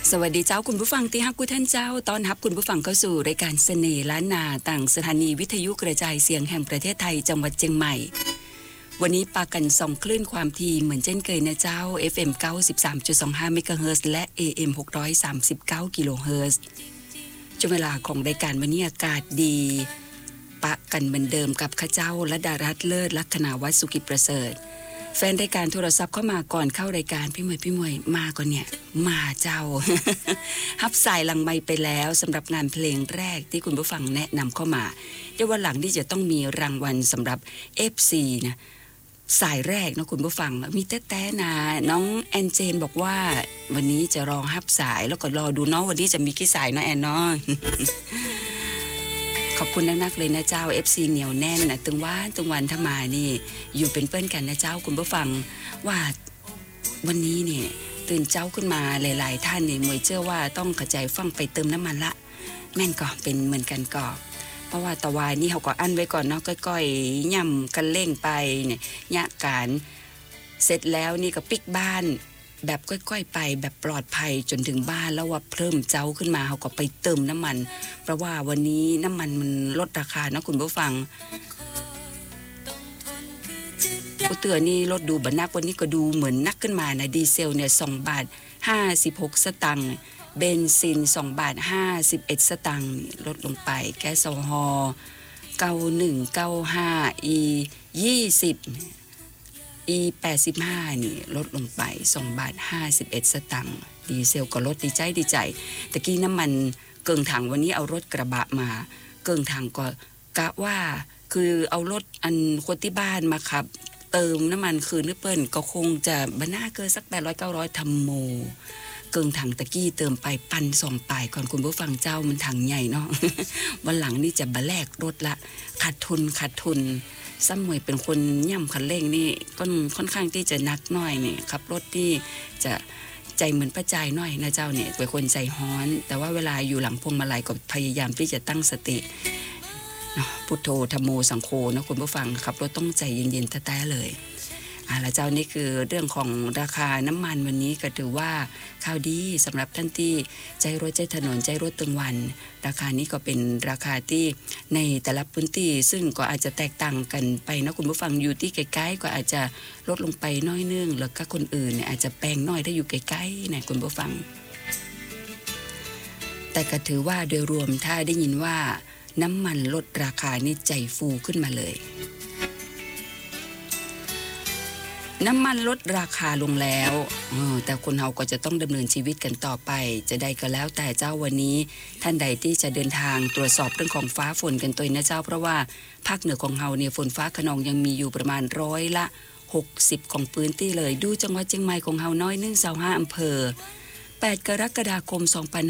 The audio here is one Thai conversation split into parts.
สวัสดีเจ้าคุณผู้ฟังที่ฮักกุท่านเจ้าต้อนรับคุณผู้ฟังเข้าสู่รายการเสน่ห์ล้านนาต่างสถานีวิทยุกระจายเสียงแห่งประเทศไทยจังหวัดเชียงใหม่วันนี้ปากันส่องคลื่นความถี่เหมือนเช่นเคยนะเจ้า FM 93.25 เมกะเฮิรตซ์และ AM 639 กิโลเฮิรตซ์ช่วงเวลาของรายการวันนี้อากาศดีปะกันเหมือนเดิมกับข้าเจ้าและดารัตน์เลิศลักษณะวัฒน์สุกิจประเสริฐแฟนรายการโทรศัพท์เข้ามาก่อนเข้ารายการพี่มวยมาก่อนเนี่ยมาเจ้า ฮับสายหลังไมค์ไปแล้วสำหรับงานเพลงแรกที่คุณผู้ฟังแนะนำเข้ามาเดี๋ยววันหลังที่จะต้องมีรางวัลสำหรับ FC นะสายแรกนะคุณผู้ฟังมีแต้ๆนะน้องแอนเจนบอกว่าวันนี้จะรอฮับสายแล้วก็รอดูเนาะวันนี้จะมีกี่สายเนาะแอนเนาะ ขอบคุณนักๆเลยนะเจ้า FC เหนียวแน่นนะตึงวันถ้ามานี่อยู่เป็นเพื่อนกันนะเจ้าคุณผู้ฟังว่าวันนี้เนี่ยตื่นเจ้าขึ้นมาหลายๆท่านเนี่ยมวยเชื่อว่าต้องกระจายฟังไปเติมน้ำมันละแม่นก็เป็นเหมือนกันก็เพราะว่าตะวายนี่เขาก็อั้นไว้ก่อนเนาะก้อยๆย่ำกันเร่งไปเนี่ยยะการเสร็จแล้วนี่ก็ปิกบ้านแบบก้อยๆไปแบบปลอดภัยจนถึงบ้านแล้วว่าเพิ่มเจ้าขึ้นมาเขาก็ไปเติมน้ำมันเพราะว่าวันนี้น้ำมันมันลดราคานะคุณผู้ฟังกูเตือนนี่ลดดูบันนักวันนี้ก็ดูเหมือนนักขึ้นมานะดีเซลเนี่ย2 บาท 56 สตางค์เบนซิน2 บาท 51 สตางค์ลดลงไปแก๊สโซฮอล์9195 E 85นี่ลดลงไป2 บาท 51 สตางค์ดีเซลก็ลดดีใจตะกี้น้ำมันเกิงถังวันนี้เอารถกระบะมาเกิงถังก็กะว่าคือเอารถอันคนที่บ้านมาขับเติมน้ำมันคืนนึกเปิ้นก็คงจะบรรณาเกินสัก800-900ทำโมเกิงถังตะกี้เติมไป1,200ปลายก่อนคุณผู้ฟังเจ้ามันถังใหญ่เนาะ วันหลังนี่จะบะแลกรถละขาดทุนซ้ำมวยเป็นคนย่ำคันเร่งนี่ก็ค่อนข้างที่จะนักหน่อยเนี่ยขับรถที่จะใจเหมือนประจายหน่อยนะเจ้าเนี่ยเป็นคนใจฮ้อนแต่ว่าเวลาอยู่หลังพวงมาลัยก็พยายามที่จะตั้งสติพุทโธธัมโมสังโฆนะคุณผู้ฟังขับรถต้องใจเย็นๆแท้ๆเลยแล้วเจ้านี่คือเรื่องของราคาน้ำมันวันนี้ก็ถือว่าข่าวดีสำหรับท่านที่ใจรถใจถนนใจรถตึงวันราคานี้ก็เป็นราคาที่ในแต่ละพื้นที่ซึ่งก็อาจจะแตกต่างกันไปนะคุณผู้ฟังอยู่ที่ใกล้ๆก็อาจจะลดลงไปน้อยนึงแล้วก็คนอื่นเนี่ยอาจจะแพงน้อยถ้าอยู่ใกล้ๆนะคุณผู้ฟังแต่ก็ถือว่าโดยรวมถ้าได้ยินว่าน้ำมันลดราคานี่ใจฟูขึ้นมาเลยน้ำมันลดราคาลงแล้วแต่คนเฮาก็จะต้องดำเนินชีวิตกันต่อไปจะได้ก็แล้วแต่เจ้าวันนี้ท่านใดที่จะเดินทางตรวจสอบเรื่องของฟ้าฝนกันตัวนะเจ้าเพราะว่าภาคเหนือของเฮาเนี่ยฝนฟ้าคะนองยังมีอยู่ประมาณ60%ของพื้นที่เลยดูจังหวัดเชียงใหม่ของเฮาน้อย25อำเภอ8 กรกฎาคม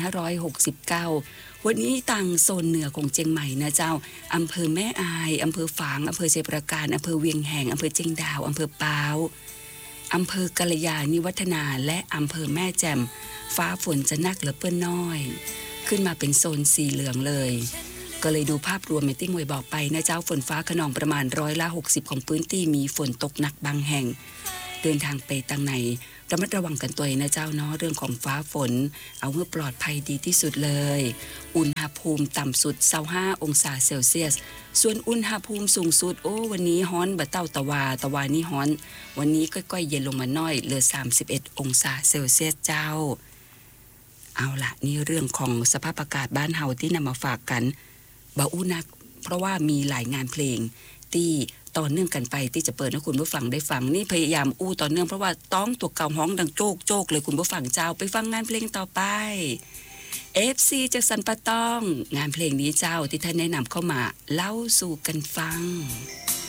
2569วันนี้ต่างโซนเหนือของเชียงใหม่นะเจ้าอำเภอแม่อายอำเภอฝางอำเภอชัยปราการอำเภอเวียงแหงอำเภอเชียงดาวอำเภอปาวอำเภอกัลยาณิวัฒนาและอำเภอแม่แจ่มฟ้าฝนจะนักเหลือเปื้อนน้อยขึ้นมาเป็นโซนสีเหลืองเลยก็เลยดูภาพรวมที่มวยบอกไปนะเจ้าฝนฟ้าคะนองประมาณ60%ของพื้นที่มีฝนตกหนักบางแห่งเดินทางไปทางไหนระมัดระวังกันตัวนะเจ้าเนาะเรื่องของฟ้าฝนเอาเพื่อปลอดภัยดีที่สุดเลยอุณหภูมิต่ำสุด25 องศาเซลเซียสส่วนอุณหภูมิสูงสุดวันนี้ฮ้อนบะเต้าตะวานี่ฮ้อนวันนี้ค่อยๆเย็นลงมาหน่อยเหลือ31 องศาเซลเซียสเจ้าเอาล่ะนี่เรื่องของสภาพอากาศบ้านเฮาที่นำมาฝากกันบ่อู้นักเพราะว่ามีหลายงานเพลงที่ต่อเนื่องกันไปที่จะเปิดให้คุณผู้ฟังได้ฟังนี่พยายามต่อเนื่องเพราะว่าต้องตัวเก่าฮ้องดังโจกเลยคุณผู้ฟังเจ้าไปฟังงานเพลงต่อไป FC จากสันปะตองงานเพลงนี้เจ้าที่ท่านแนะนำเข้ามาเล่าสู่กันฟัง